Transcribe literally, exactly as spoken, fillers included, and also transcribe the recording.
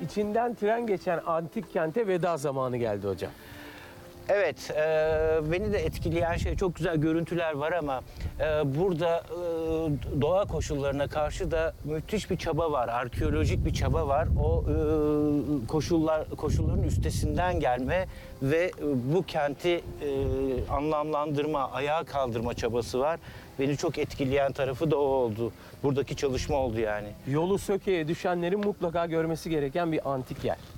içinden tren geçen antik kente veda zamanı geldi hocam. Evet, e, beni de etkileyen şey, çok güzel görüntüler var ama e, burada e, doğa koşullarına karşı da müthiş bir çaba var, arkeolojik bir çaba var. O e, koşullar koşulların üstesinden gelme ve e, bu kenti e, anlamlandırma, ayağa kaldırma çabası var. Beni çok etkileyen tarafı da o oldu. Buradaki çalışma oldu yani. Yolu Söke'ye düşenlerin mutlaka görmesi gereken bir antik yer.